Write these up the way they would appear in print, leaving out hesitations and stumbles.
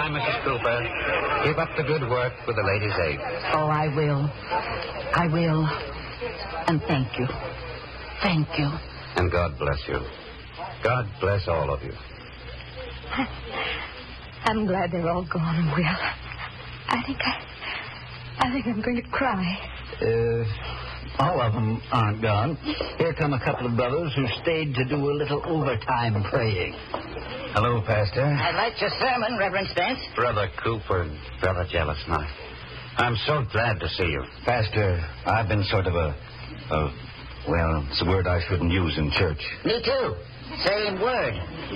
time, Mrs. Cooper. Keep up the good work with the Ladies' Aid. Oh, I will. I will. And thank you. Thank you. And God bless you. God bless all of you. I'm glad they're all gone, Will. I think I'm going to cry. All of them aren't gone. Here come a couple of brothers who stayed to do a little overtime praying. Hello, Pastor. I liked your sermon, Reverend Spence. Brother Cooper and Brother Jellison. I'm so glad to see you. Pastor, I've been sort of well, it's a word I shouldn't use in church. Me too. Same word.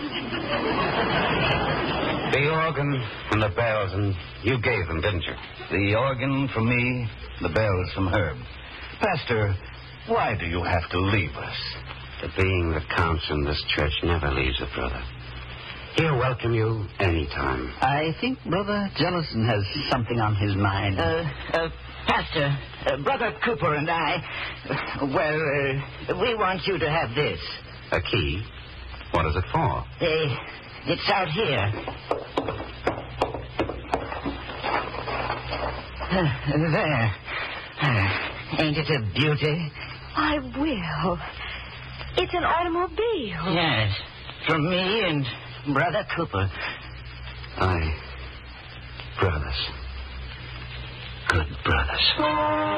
The organ and the bells, and you gave them, didn't you? The organ from me, the bells from Herb. Pastor, why do you have to leave us? The being that counts in this church never leaves a brother. He'll welcome you any time. I think Brother Jellison has something on his mind. Pastor, Brother Cooper and I, we want you to have this. A key? What is it for? It's out here. There. Ain't it a beauty? I will. It's an automobile. Yes. From me and Brother Cooper. Brothers. Good brothers.